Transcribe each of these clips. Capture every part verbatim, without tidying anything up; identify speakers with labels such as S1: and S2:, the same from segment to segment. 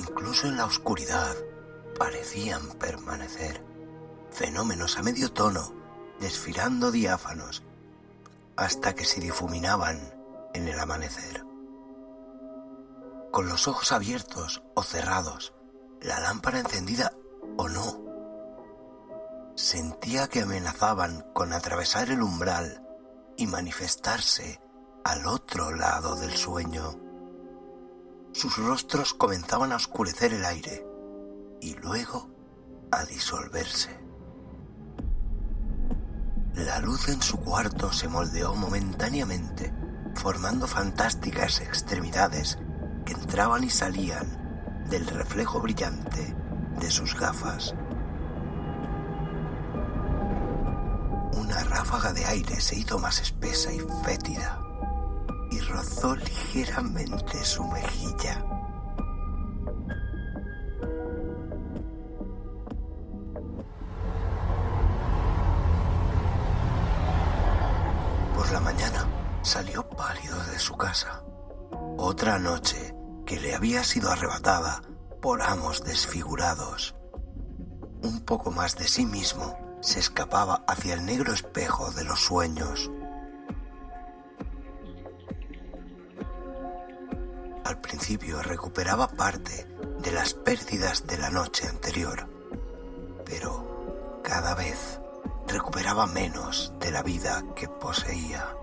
S1: incluso en la oscuridad, parecían permanecer. Fenómenos a medio tono, desfilando diáfanos, hasta que se difuminaban en el amanecer. Con los ojos abiertos o cerrados, la lámpara encendida o no, sentía que amenazaban con atravesar el umbral y manifestarse al otro lado del sueño. Sus rostros comenzaban a oscurecer el aire y luego a disolverse. La luz en su cuarto se moldeó momentáneamente, formando fantásticas extremidades que entraban y salían del reflejo brillante de sus gafas. Una ráfaga de aire se hizo más espesa y fétida y rozó ligeramente su mejilla. Por la mañana salió pálido de su casa. Otra noche que le había sido arrebatada por amos desfigurados. Un poco más de sí mismo se escapaba hacia el negro espejo de los sueños. Al principio recuperaba parte de las pérdidas de la noche anterior, pero cada vez recuperaba menos de la vida que poseía.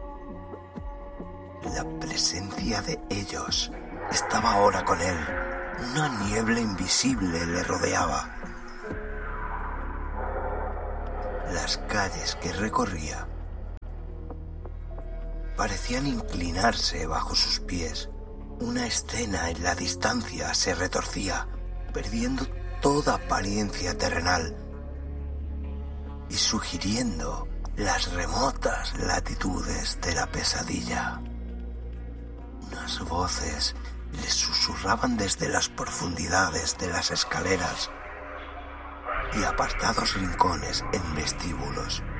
S1: La presencia de ellos estaba ahora con él. Una niebla invisible le rodeaba. Las calles que recorría parecían inclinarse bajo sus pies. Una escena en la distancia se retorcía, perdiendo toda apariencia terrenal y sugiriendo las remotas latitudes de la pesadilla. Unas voces le susurraban desde las profundidades de las escaleras y apartados rincones en vestíbulos.